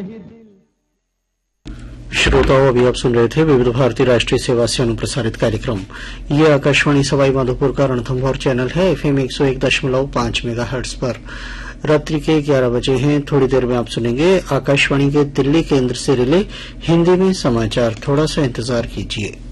श्रोताओं, अभी आप सुन रहे थे विविध भारती राष्ट्रीय सेवा से अनुप्रसारित कार्यक्रम। ये आकाशवाणी सवाई माधोपुर का रणथंभौर चैनल है। एफएम 101.5 मेगाहर्ट्ज पर रात्रि के 11 बजे हैं। थोड़ी देर में आप सुनेंगे आकाशवाणी के दिल्ली केंद्र से रिले हिंदी में समाचार। थोड़ा सा इंतजार कीजिए।